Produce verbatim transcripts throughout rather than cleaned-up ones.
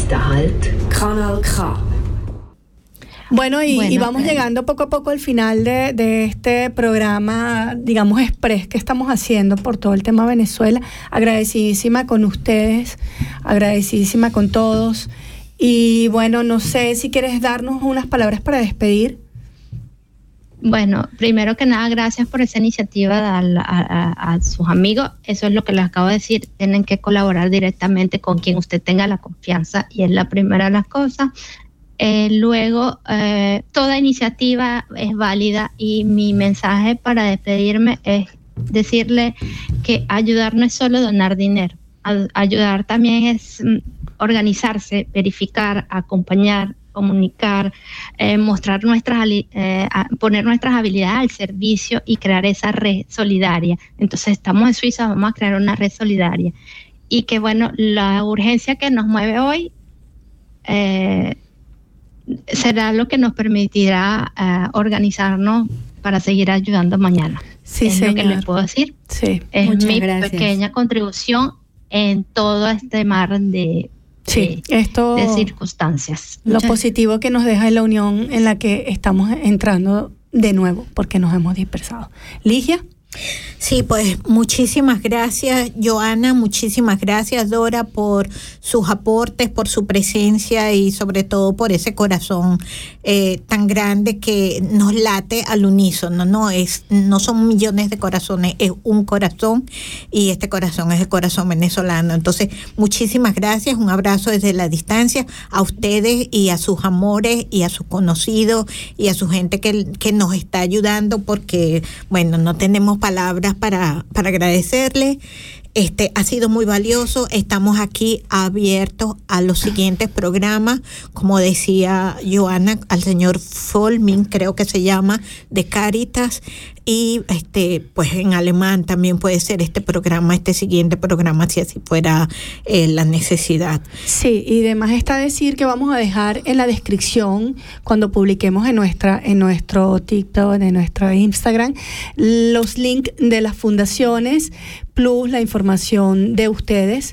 Nächster Halt, Kanal K. Bueno, y, bueno, y vamos eh. llegando poco a poco al final de, de este programa, digamos, express que estamos haciendo por todo el tema Venezuela. Agradecidísima con ustedes, agradecidísima con todos. Y bueno, no sé si quieres darnos unas palabras para despedir. Bueno, primero que nada, gracias por esa iniciativa a, a, a, a sus amigos. Eso es lo que les acabo de decir. Tienen que colaborar directamente con quien usted tenga la confianza, y es la primera de las cosas. Eh, luego, eh, toda iniciativa es válida, y mi mensaje para despedirme es decirle que ayudar no es solo donar dinero. A, ayudar también es mm, organizarse, verificar, acompañar, comunicar, eh, mostrar nuestras, eh, poner nuestras habilidades al servicio y crear esa red solidaria. Entonces, estamos en Suiza, vamos a crear una red solidaria. Y que, bueno, la urgencia que nos mueve hoy eh, será lo que nos permitirá uh, organizarnos para seguir ayudando mañana. Sí, es señor. Lo que les puedo decir. Sí. Es Muchas mi gracias. pequeña contribución en todo este mar de, Sí, de, esto, de circunstancias. lo Muchas- positivo que nos deja la unión en la que estamos entrando de nuevo, porque nos hemos dispersado. Ligia. Sí, pues muchísimas gracias, Joana, muchísimas gracias, Dora, por sus aportes, por su presencia y sobre todo por ese corazón eh, tan grande que nos late al unísono, ¿no? Es, no son millones de corazones, es un corazón, y este corazón es el corazón venezolano. Entonces, muchísimas gracias, un abrazo desde la distancia a ustedes y a sus amores y a sus conocidos y a su gente que, que nos está ayudando, porque, bueno, no tenemos palabras para, para agradecerle. Este ha sido muy valioso. Estamos aquí abiertos a los siguientes programas, como decía Joana, al señor Folmin, creo que se llama, de Caritas, y este pues en alemán también puede ser este programa, este siguiente programa, si así fuera eh, la necesidad. Sí, y además está decir que vamos a dejar en la descripción, cuando publiquemos en nuestra en nuestro TikTok, en nuestro Instagram, los links de las fundaciones plus la información de ustedes.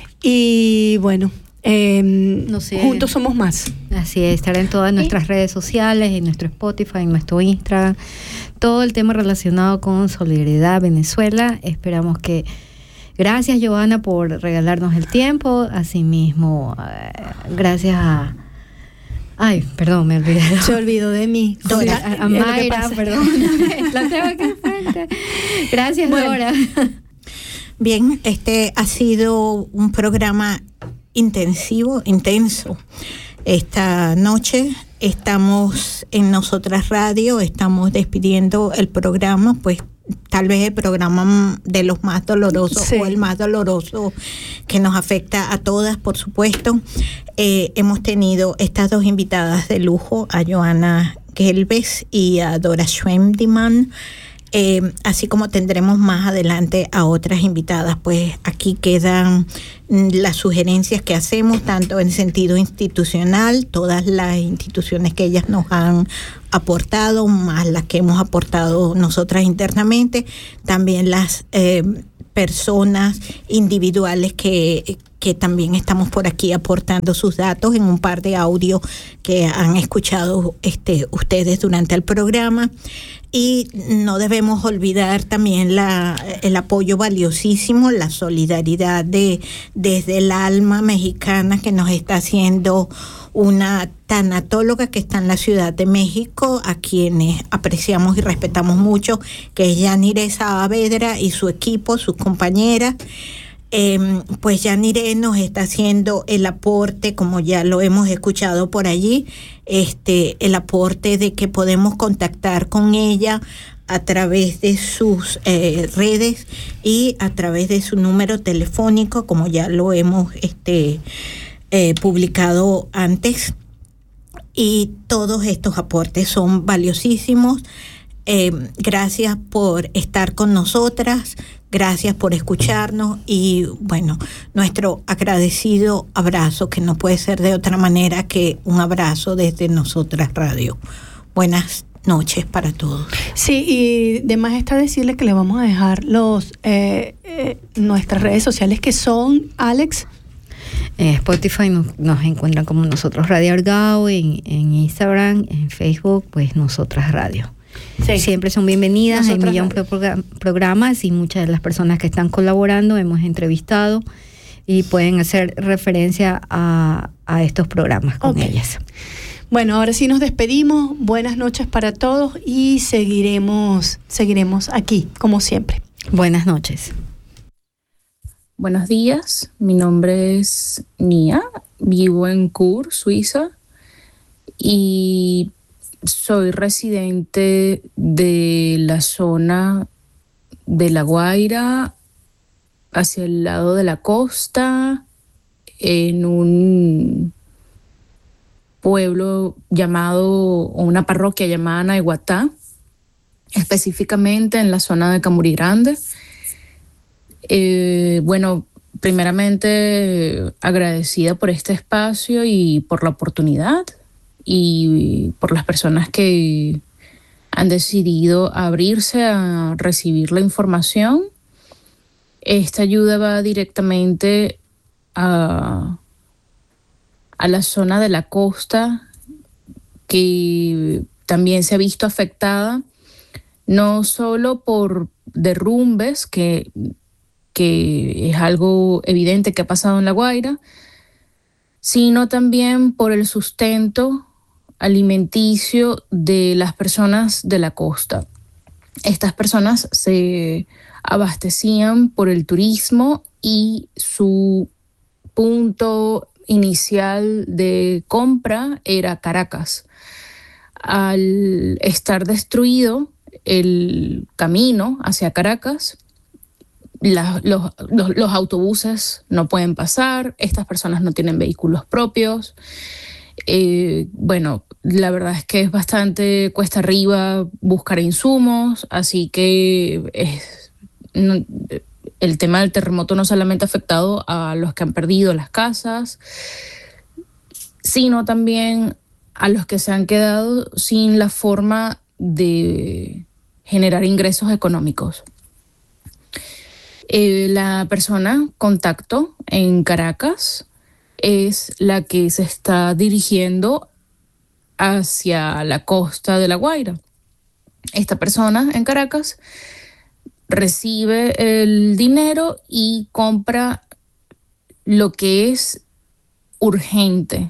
Y bueno, eh, No sé. juntos somos más. Así es, estar en todas nuestras redes sociales, en nuestro Spotify, en nuestro Instagram, todo el tema relacionado con Solidaridad Venezuela. Esperamos que... Gracias, Joana, por regalarnos el tiempo. Asimismo, eh, gracias a... Ay, perdón, me olvidé. Se olvidó de mí. Dora, Sí, a, a es lo que Mayra, pasa. perdón. La tengo aquí enfrente. Gracias, Bueno. Dora. Bien, este ha sido un programa intensivo, intenso. Esta noche estamos en Nosotras Radio, estamos despidiendo el programa, pues tal vez el programa de los más dolorosos, Sí. o el más doloroso que nos afecta a todas, por supuesto. Eh, hemos tenido estas dos invitadas de lujo, a Joana Gelbes y a Dora Schwendimann. Eh, así como tendremos más adelante a otras invitadas. Pues aquí quedan mm, las sugerencias que hacemos, tanto en sentido institucional, todas las instituciones que ellas nos han aportado, más las que hemos aportado nosotras internamente, también las eh, personas individuales que, que también estamos por aquí aportando sus datos en un par de audios que han escuchado este, ustedes durante el programa. Y no debemos olvidar también la, el apoyo valiosísimo, la solidaridad de desde el alma mexicana que nos está haciendo una tanatóloga que está en la Ciudad de México, a quienes apreciamos y respetamos mucho, que es Yanire Saavedra y su equipo, sus compañeras. Eh, pues Yanire nos está haciendo el aporte, como ya lo hemos escuchado por allí, este, el aporte de que podemos contactar con ella a través de sus eh, redes y a través de su número telefónico, como ya lo hemos este, eh, publicado antes. Y todos estos aportes son valiosísimos. Eh, gracias por estar con nosotras, gracias por escucharnos y bueno, nuestro agradecido abrazo, que no puede ser de otra manera que un abrazo desde Nosotras Radio. Buenas noches para todos. Sí, y además está decirle que le vamos a dejar los eh, eh, nuestras redes sociales, que son, Alex. En Spotify nos, nos encuentran como Nosotros Radio Argao, en, en Instagram, en Facebook, pues Nosotras Radio. Sí. Siempre son bienvenidas. Nosotras Hay un millón de programas y muchas de las personas que están colaborando hemos entrevistado y pueden hacer referencia a, a estos programas con okay. ellas. Bueno, ahora sí nos despedimos. Buenas noches para todos y seguiremos, seguiremos aquí, como siempre. Buenas noches. Buenos días, mi nombre es Nia, vivo en Chur, Suiza, y soy residente de la zona de La Guaira, hacia el lado de la costa, en un pueblo llamado, o una parroquia llamada Naiguatá, específicamente en la zona de Camuri Grande. Eh, bueno, primeramente agradecida por este espacio y por la oportunidad y por las personas que han decidido abrirse a recibir la información. Esta ayuda va directamente a, a la zona de la costa, que también se ha visto afectada no solo por derrumbes, que que es algo evidente que ha pasado en La Guaira, sino también por el sustento alimenticio de las personas de la costa. Estas personas se abastecían por el turismo y su punto inicial de compra era Caracas. Al estar destruido el camino hacia Caracas, La, los, los, los autobuses no pueden pasar, estas personas no tienen vehículos propios. Eh, bueno, la verdad es que es bastante cuesta arriba buscar insumos, así que es, no, el tema del terremoto no solamente ha afectado a los que han perdido las casas, sino también a los que se han quedado sin la forma de generar ingresos económicos. Eh, la persona contacto en Caracas es la que se está dirigiendo hacia la costa de La Guaira. Esta persona en Caracas recibe el dinero y compra lo que es urgente.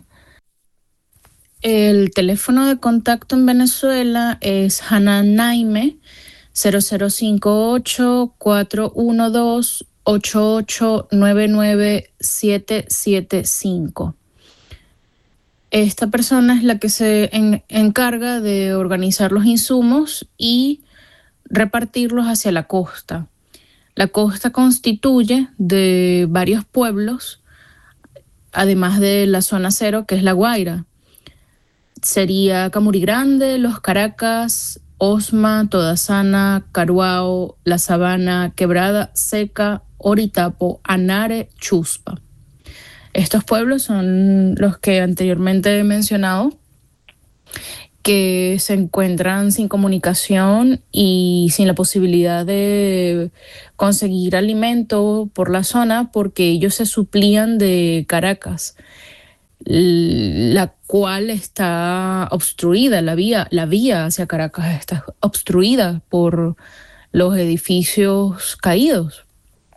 El teléfono de contacto en Venezuela es Hanan Naime, cero cero cinco ocho, cuatro uno dos, ocho ocho nueve nueve siete siete cinco. Esta persona es la que se en, encarga de organizar los insumos y repartirlos hacia la costa. La costa constituye de varios pueblos, además de la zona cero, que es La Guaira. Sería Camuri Grande, Los Caracas, Osma, Todasana, Caruao, La Sabana, Quebrada Seca, Oritapo, Anare, Chuspa. Estos pueblos son los que anteriormente he mencionado, que se encuentran sin comunicación y sin la posibilidad de conseguir alimento por la zona, porque ellos se suplían de Caracas, la cual está obstruida, la vía, la vía hacia Caracas está obstruida por los edificios caídos.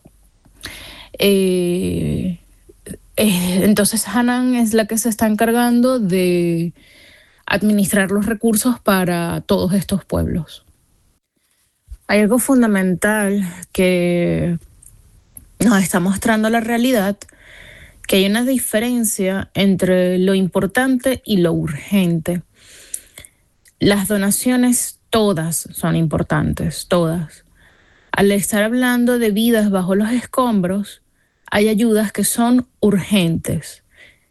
Eh, eh, entonces Hanan es la que se está encargando de administrar los recursos para todos estos pueblos. Hay algo fundamental que nos está mostrando la realidad, que hay una diferencia entre lo importante y lo urgente. Las donaciones todas son importantes, todas. Al estar hablando de vidas bajo los escombros, hay ayudas que son urgentes.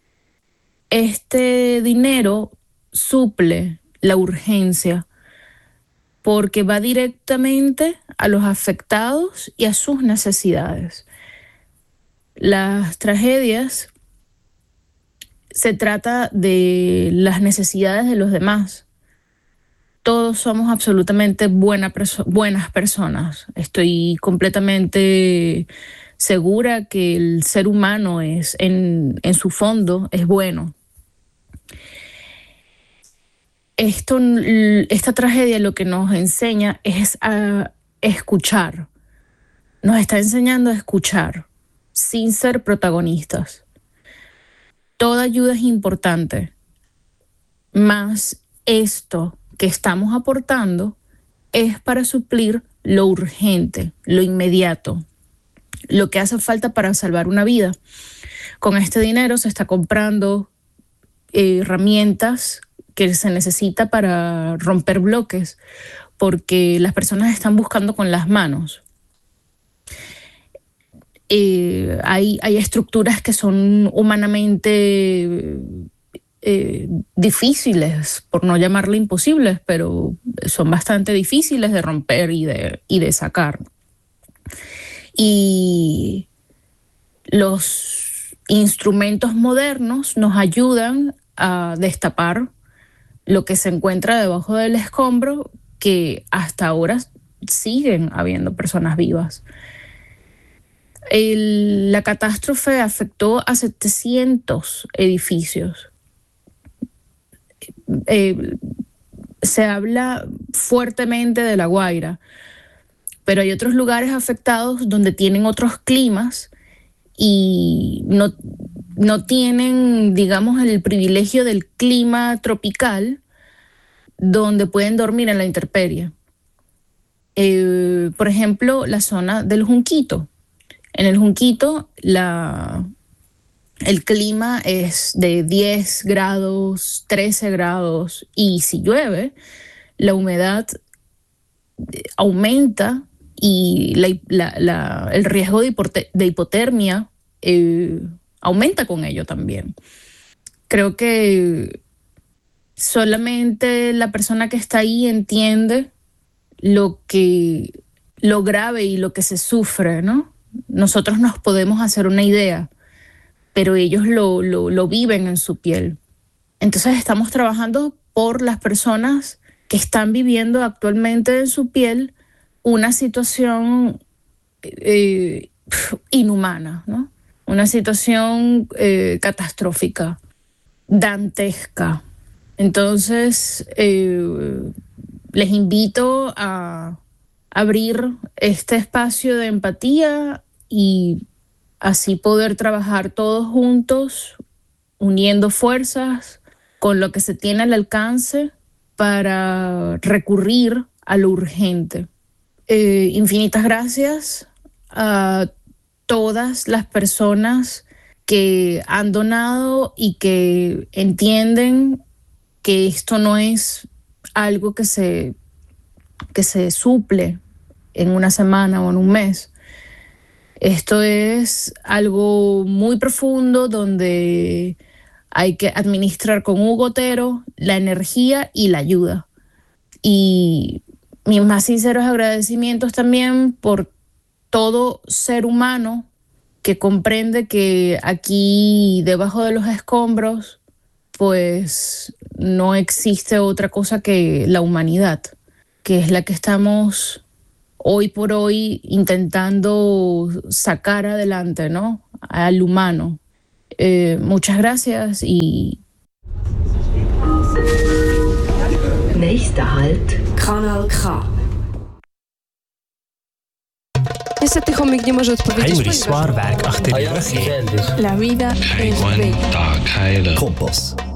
Este dinero suple la urgencia porque va directamente a los afectados y a sus necesidades. Las tragedias se trata de las necesidades de los demás. Todos somos absolutamente buena perso- buenas personas. Estoy completamente segura que el ser humano es en, en su fondo es bueno. Esto, esta tragedia lo que nos enseña es a escuchar. Nos está enseñando a escuchar sin ser protagonistas. Toda ayuda es importante, más esto que estamos aportando es para suplir lo urgente, lo inmediato, lo que hace falta para salvar una vida. Con este dinero se está comprando eh, herramientas que se necesita para romper bloques, porque las personas están buscando con las manos. Eh, hay, hay estructuras que son humanamente eh, difíciles, por no llamarle imposibles, pero son bastante difíciles de romper y de, y de sacar. Y los instrumentos modernos nos ayudan a destapar lo que se encuentra debajo del escombro, que hasta ahora siguen habiendo personas vivas. El, la catástrofe afectó a setecientos edificios. Eh, se habla fuertemente de La Guaira, pero hay otros lugares afectados donde tienen otros climas y no, no tienen, digamos, el privilegio del clima tropical, donde pueden dormir en la intemperie. Eh, por ejemplo, la zona del Junquito. En el Junquito, la, el clima es de diez grados, trece grados, y si llueve, la humedad aumenta y la, la, la, el riesgo de, hipote- de hipotermia eh, aumenta con ello también. Creo que solamente la persona que está ahí entiende lo que, lo grave y lo que se sufre, ¿no? Nosotros nos podemos hacer una idea, pero ellos lo, lo, lo viven en su piel. Entonces estamos trabajando por las personas que están viviendo actualmente en su piel una situación eh, inhumana, ¿no? Una situación eh, catastrófica, dantesca. Entonces, eh, les invito a abrir este espacio de empatía y así poder trabajar todos juntos, uniendo fuerzas con lo que se tiene al alcance para recurrir a lo urgente. Eh, infinitas gracias a todas las personas que han donado y que entienden que esto no es algo que se, que se suple en una semana o en un mes. Esto es algo muy profundo donde hay que administrar con un gotero la energía y la ayuda. Y mis más sinceros agradecimientos también por todo ser humano que comprende que aquí debajo de los escombros pues no existe otra cosa que la humanidad, que es la que estamos hoy por hoy intentando sacar adelante, ¿no? Al humano. Eh, muchas gracias y... Nächster Halt, Kanal K. Niestety chomik nie może odpowiedzieć. La vida es bella. Kompass.